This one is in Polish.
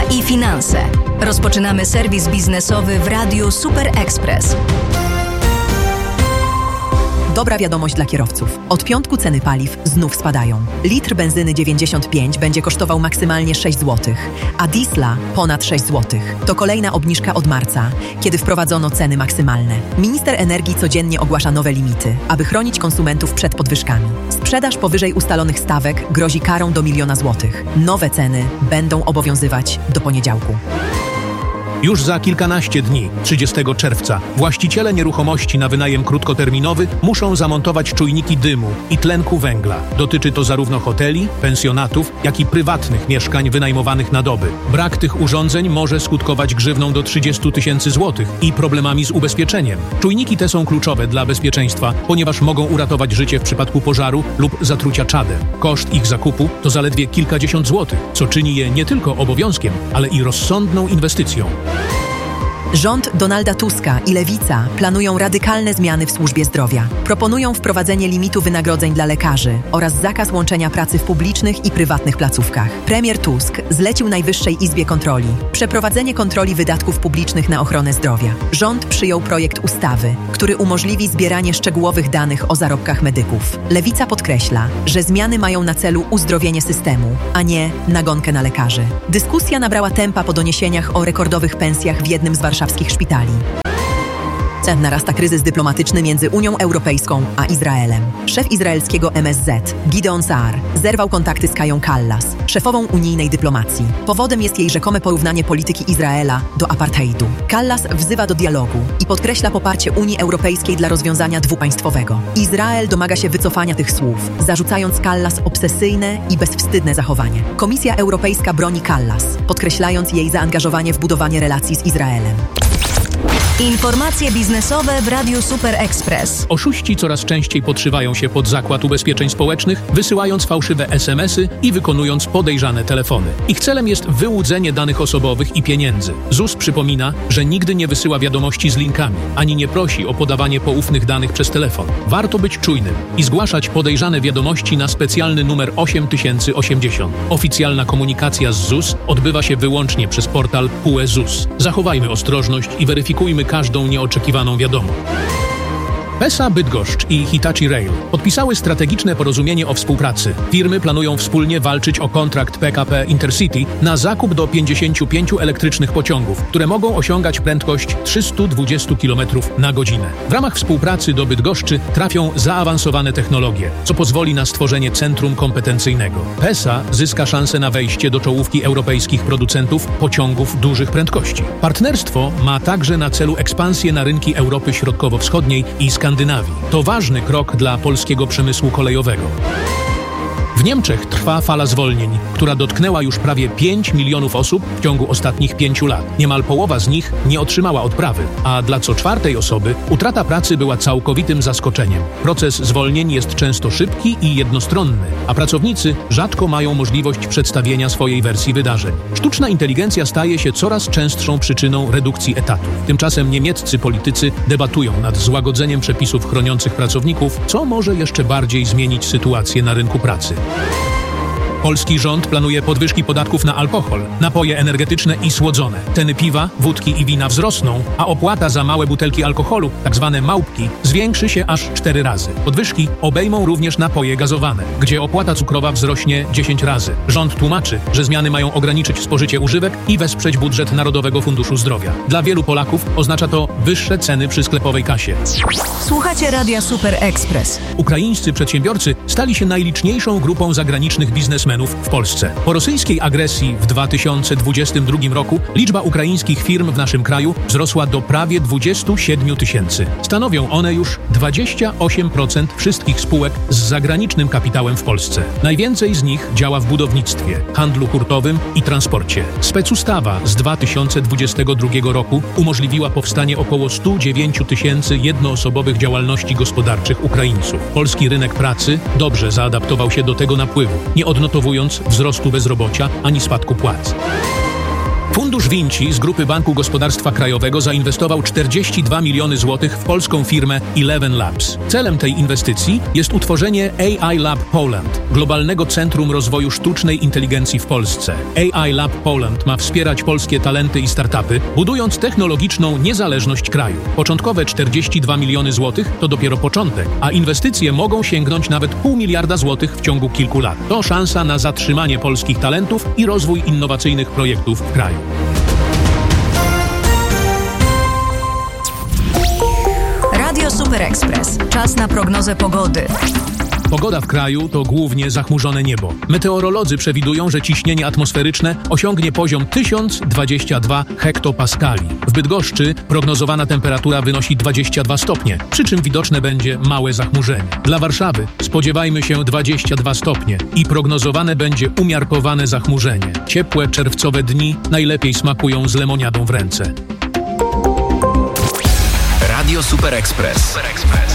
i finanse. Rozpoczynamy serwis biznesowy w Radiu Super Express. Dobra wiadomość dla kierowców. Od piątku ceny paliw znów spadają. Litr benzyny 95 będzie kosztował maksymalnie 6 zł, a diesla ponad 6 zł. To kolejna obniżka od marca, kiedy wprowadzono ceny maksymalne. Minister energii codziennie ogłasza nowe limity, aby chronić konsumentów przed podwyżkami. Sprzedaż powyżej ustalonych stawek grozi karą do 1 000 000 złotych. Nowe ceny będą obowiązywać do poniedziałku. Już za kilkanaście dni, 30 czerwca, właściciele nieruchomości na wynajem krótkoterminowy muszą zamontować czujniki dymu i tlenku węgla. Dotyczy to zarówno hoteli, pensjonatów, jak i prywatnych mieszkań wynajmowanych na doby. Brak tych urządzeń może skutkować grzywną do 30 000 złotych i problemami z ubezpieczeniem. Czujniki te są kluczowe dla bezpieczeństwa, ponieważ mogą uratować życie w przypadku pożaru lub zatrucia czadem. Koszt ich zakupu to zaledwie kilkadziesiąt złotych, co czyni je nie tylko obowiązkiem, ale i rozsądną inwestycją. Rząd Donalda Tuska i Lewica planują radykalne zmiany w służbie zdrowia. Proponują wprowadzenie limitu wynagrodzeń dla lekarzy oraz zakaz łączenia pracy w publicznych i prywatnych placówkach. Premier Tusk zlecił Najwyższej Izbie Kontroli przeprowadzenie kontroli wydatków publicznych na ochronę zdrowia. Rząd przyjął projekt ustawy, który umożliwi zbieranie szczegółowych danych o zarobkach medyków. Lewica podkreśla, że zmiany mają na celu uzdrowienie systemu, a nie nagonkę na lekarzy. Dyskusja nabrała tempa po doniesieniach o rekordowych pensjach w jednym z warszawskich szpitali. Narasta kryzys dyplomatyczny między Unią Europejską a Izraelem. Szef izraelskiego MSZ, Gideon Saar, zerwał kontakty z Kają Kallas, szefową unijnej dyplomacji. Powodem jest jej rzekome porównanie polityki Izraela do apartheidu. Kallas wzywa do dialogu i podkreśla poparcie Unii Europejskiej dla rozwiązania dwupaństwowego. Izrael domaga się wycofania tych słów, zarzucając Kallas obsesyjne i bezwstydne zachowanie. Komisja Europejska broni Kallas, podkreślając jej zaangażowanie w budowanie relacji z Izraelem. Informacje biznesowe w Radiu Super Express. Oszuści coraz częściej podszywają się pod Zakład Ubezpieczeń Społecznych, wysyłając fałszywe SMS-y i wykonując podejrzane telefony. Ich celem jest wyłudzenie danych osobowych i pieniędzy. ZUS przypomina, że nigdy nie wysyła wiadomości z linkami, ani nie prosi o podawanie poufnych danych przez telefon. Warto być czujnym i zgłaszać podejrzane wiadomości na specjalny numer 8080. Oficjalna komunikacja z ZUS odbywa się wyłącznie przez portal PUE ZUS. Zachowajmy ostrożność i weryfikujmy każdą nieoczekiwaną wiadomość. PESA Bydgoszcz i Hitachi Rail podpisały strategiczne porozumienie o współpracy. Firmy planują wspólnie walczyć o kontrakt PKP Intercity na zakup do 55 elektrycznych pociągów, które mogą osiągać prędkość 320 km na godzinę. W ramach współpracy do Bydgoszczy trafią zaawansowane technologie, co pozwoli na stworzenie centrum kompetencyjnego. PESA zyska szansę na wejście do czołówki europejskich producentów pociągów dużych prędkości. Partnerstwo ma także na celu ekspansję na rynki Europy Środkowo-Wschodniej i Skandynawii. To ważny krok dla polskiego przemysłu kolejowego. W Niemczech trwa fala zwolnień, która dotknęła już prawie 5 milionów osób w ciągu ostatnich 5 lat. Niemal połowa z nich nie otrzymała odprawy, a dla co czwartej osoby utrata pracy była całkowitym zaskoczeniem. Proces zwolnień jest często szybki i jednostronny, a pracownicy rzadko mają możliwość przedstawienia swojej wersji wydarzeń. Sztuczna inteligencja staje się coraz częstszą przyczyną redukcji etatów. Tymczasem niemieccy politycy debatują nad złagodzeniem przepisów chroniących pracowników, co może jeszcze bardziej zmienić sytuację na rynku pracy. Polski rząd planuje podwyżki podatków na alkohol, napoje energetyczne i słodzone. Ceny piwa, wódki i wina wzrosną, a opłata za małe butelki alkoholu, tzw. małpki, zwiększy się aż 4 razy. Podwyżki obejmą również napoje gazowane, gdzie opłata cukrowa wzrośnie 10 razy. Rząd tłumaczy, że zmiany mają ograniczyć spożycie używek i wesprzeć budżet Narodowego Funduszu Zdrowia. Dla wielu Polaków oznacza to wyższe ceny przy sklepowej kasie. Słuchacie Radia Super Express. Ukraińscy przedsiębiorcy stali się najliczniejszą grupą zagranicznych biznesmenów w Polsce. Po rosyjskiej agresji w 2022 roku liczba ukraińskich firm w naszym kraju wzrosła do prawie 27 000. Stanowią one już 28% wszystkich spółek z zagranicznym kapitałem w Polsce. Najwięcej z nich działa w budownictwie, handlu hurtowym i transporcie. Specustawa z 2022 roku umożliwiła powstanie około 109 000 jednoosobowych działalności gospodarczych Ukraińców. Polski rynek pracy dobrze zaadaptował się do tego napływu, nie odnotowując wzrostu bezrobocia ani spadku płac. Fundusz Vinci z Grupy Banku Gospodarstwa Krajowego zainwestował 42 miliony złotych w polską firmę Eleven Labs. Celem tej inwestycji jest utworzenie AI Lab Poland, globalnego centrum rozwoju sztucznej inteligencji w Polsce. AI Lab Poland ma wspierać polskie talenty i startupy, budując technologiczną niezależność kraju. Początkowe 42 miliony złotych to dopiero początek, a inwestycje mogą sięgnąć nawet 0,5 miliarda złotych w ciągu kilku lat. To szansa na zatrzymanie polskich talentów i rozwój innowacyjnych projektów w kraju. Radio Super Express. Czas na prognozę pogody. Pogoda w kraju to głównie zachmurzone niebo. Meteorolodzy przewidują, że ciśnienie atmosferyczne osiągnie poziom 1022 hektopaskali. W Bydgoszczy prognozowana temperatura wynosi 22 stopnie, przy czym widoczne będzie małe zachmurzenie. Dla Warszawy spodziewajmy się 22 stopnie i prognozowane będzie umiarkowane zachmurzenie. Ciepłe czerwcowe dni najlepiej smakują z lemoniadą w ręce. Radio Super Express.